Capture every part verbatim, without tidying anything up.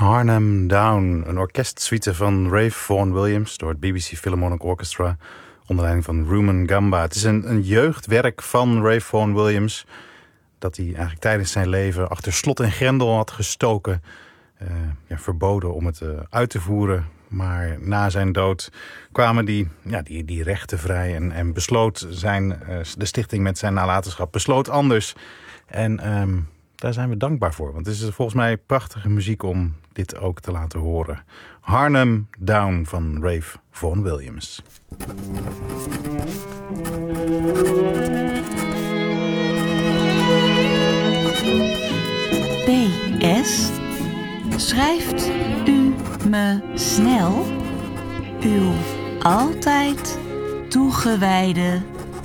Harnham Down, een orkestsuite van Ralph Vaughan Williams door het B B C Philharmonic Orchestra onder leiding van Rumen Gamba. Het is een, een jeugdwerk van Ralph Vaughan Williams dat hij eigenlijk tijdens zijn leven achter slot en grendel had gestoken. Uh, ja, verboden om het uh, uit te voeren. Maar na zijn dood kwamen die, ja, die, die rechten vrij en, en besloot zijn, uh, de stichting met zijn nalatenschap besloot anders. En um, daar zijn we dankbaar voor. Want het is volgens mij prachtige muziek om dit ook te laten horen. Harnham Down van Ralph Vaughan Williams. P S. Schrijft u me snel uw altijd toegewijde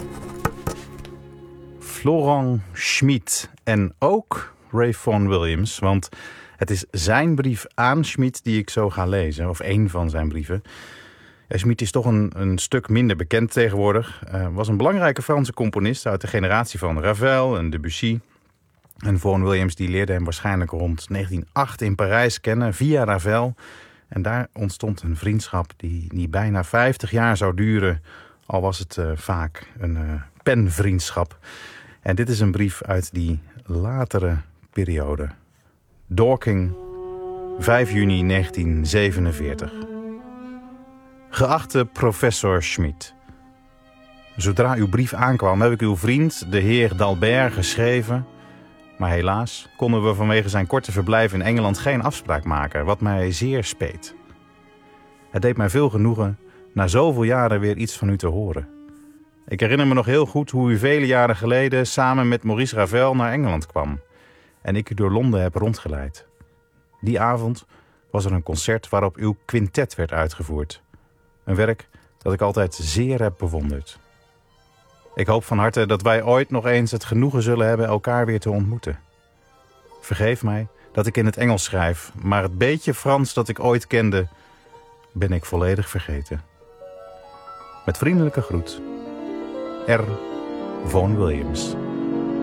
Florent Schmid en ook Ralph Vaughan Williams, want het is zijn brief aan Schmid die ik zo ga lezen, of één van zijn brieven. Ja, Schmid is toch een, een stuk minder bekend tegenwoordig. Uh, was een belangrijke Franse componist uit de generatie van Ravel en Debussy. En Vaughan Williams die leerde hem waarschijnlijk rond negentien nul acht in Parijs kennen via Ravel. En daar ontstond een vriendschap die, die bijna vijftig jaar zou duren, al was het uh, vaak een uh, penvriendschap. En dit is een brief uit die latere periode. Dorking, vijf juni negentien zevenenveertig. Geachte professor Schmid. Zodra uw brief aankwam heb ik uw vriend, de heer D'Albert, geschreven. Maar helaas konden we vanwege zijn korte verblijf in Engeland geen afspraak maken, wat mij zeer speet. Het deed mij veel genoegen na zoveel jaren weer iets van u te horen. Ik herinner me nog heel goed hoe u vele jaren geleden samen met Maurice Ravel naar Engeland kwam en ik u door Londen heb rondgeleid. Die avond was er een concert waarop uw quintet werd uitgevoerd. Een werk dat ik altijd zeer heb bewonderd. Ik hoop van harte dat wij ooit nog eens het genoegen zullen hebben elkaar weer te ontmoeten. Vergeef mij dat ik in het Engels schrijf, maar het beetje Frans dat ik ooit kende, ben ik volledig vergeten. Met vriendelijke groet, R. Vaughan Williams.